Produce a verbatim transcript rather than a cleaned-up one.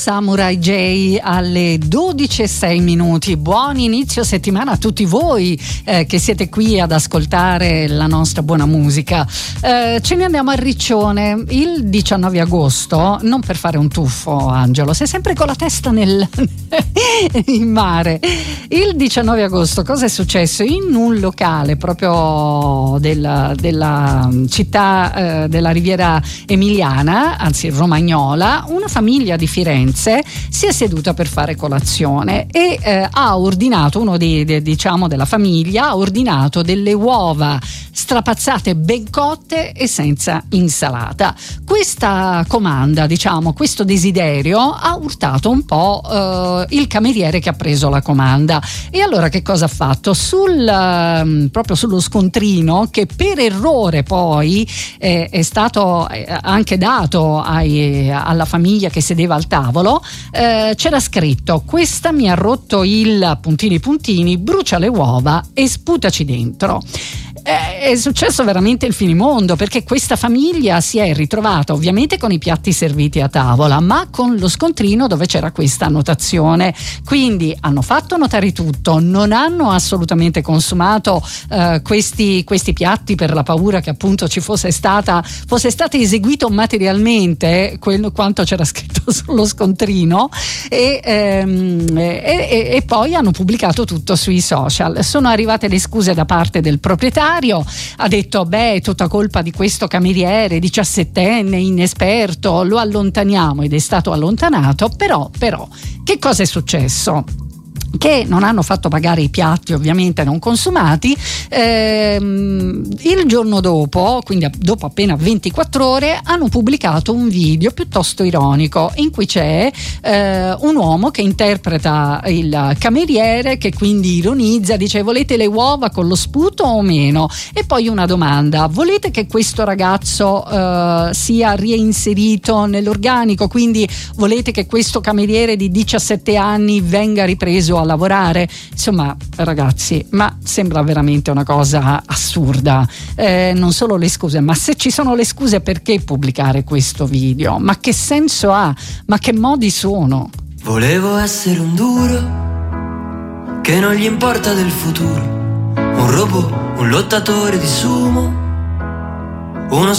Samurai J alle dodici e sei minuti. Buon inizio settimana a tutti voi eh, che siete qui ad ascoltare la nostra buona musica. Eh, ce ne andiamo a Riccione il diciannove agosto, non per fare un tuffo, Angelo, sei sempre con la testa nel in mare. Il diciannove agosto cosa è successo? In un locale proprio della, della città eh, della Riviera Emiliana, anzi Romagnola, una famiglia di Firenze si è seduta per fare colazione e eh, ha ordinato, uno di, di, diciamo della famiglia ha ordinato delle uova strapazzate ben cotte e senza insalata. Questa comanda, diciamo questo desiderio, ha urtato un po' eh, il cameriere che ha preso la comanda. E allora che cosa ha fatto? Sul, eh, proprio sullo scontrino, che per errore poi eh, è stato anche dato ai, alla famiglia che sedeva al tavolo, Eh, c'era scritto: questa mi ha rotto il puntini puntini, brucia le uova e sputaci dentro. È successo veramente il finimondo, perché questa famiglia si è ritrovata ovviamente con i piatti serviti a tavola, ma con lo scontrino dove c'era questa annotazione. Quindi hanno fatto notare tutto, non hanno assolutamente consumato eh, questi, questi piatti per la paura che appunto ci fosse stata fosse stato eseguito materialmente quello quanto c'era scritto sullo scontrino, e, ehm, e, e poi hanno pubblicato tutto sui social. Sono arrivate le scuse da parte del proprietario. Ha detto: beh, è tutta colpa di questo cameriere diciassettenne inesperto, lo allontaniamo, ed è stato allontanato. Però, però, che cosa è successo? Che non hanno fatto pagare i piatti ovviamente non consumati. Ehm, il giorno dopo, quindi dopo appena ventiquattro ore, hanno pubblicato un video piuttosto ironico in cui c'è eh, un uomo che interpreta il cameriere, che quindi ironizza, dice: volete le uova con lo sputo o meno? E poi una domanda: volete che questo ragazzo eh, sia reinserito nell'organico? Quindi volete che questo cameriere di diciassette anni venga ripreso a lavorare? Insomma, ragazzi, ma sembra veramente una cosa assurda. Eh, non solo le scuse, ma se ci sono le scuse, perché pubblicare questo video? Ma che senso ha? Ma che modi sono? Volevo essere un duro che non gli importa del futuro, un robot, un lottatore di sumo, uno